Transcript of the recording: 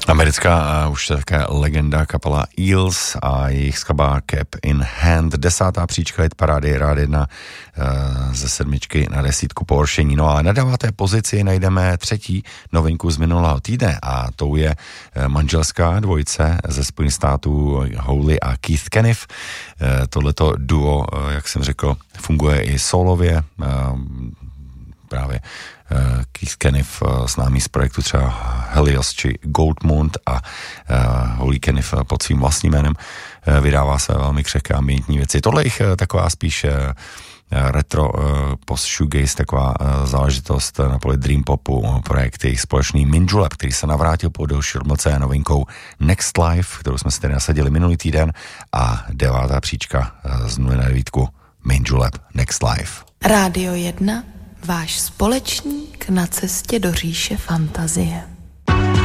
Americká už také legenda kapela Eels a jejich skladba Cap in Hand. 10. příčka hit parády Rád 1 ze 7 na 10 pohoršení. No a na 9. pozici najdeme 3. novinku z minulého týdne a tou je manželská dvojice ze Spojených států Holy a Keith Caniff. Tohleto duo, jak jsem řekl, funguje i solově. Právě Keith Caniff známý z projektu třeba Helios či Goldmund a Holy Caniff pod svým vlastním jménem vydává své velmi křehké ambientní věci. Tohle jich taková spíš retro post shoegaze, taková záležitost na poli dream popu, projekt jejich společný Minjulab, který se navrátil po delší odmlce novinkou Next Life, kterou jsme si tedy nasadili minulý týden, a 9. příčka z 0 na 9 Minjulab Next Life. Rádio 1, váš společník na cestě do říše fantazie.